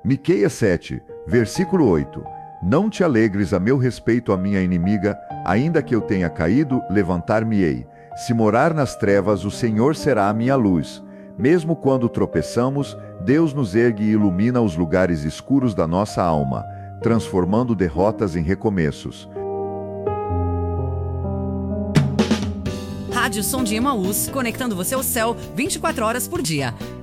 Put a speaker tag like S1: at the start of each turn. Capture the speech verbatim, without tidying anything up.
S1: Miqueias sete, versículo oito. Não te alegres a meu respeito, a minha inimiga, ainda que eu tenha caído, levantar-me-ei. Se morar nas trevas, o Senhor será a minha luz. Mesmo quando tropeçamos, Deus nos ergue e ilumina os lugares escuros da nossa alma, transformando derrotas em recomeços.
S2: Rádio Som de Emaús, conectando você ao céu vinte e quatro horas por dia.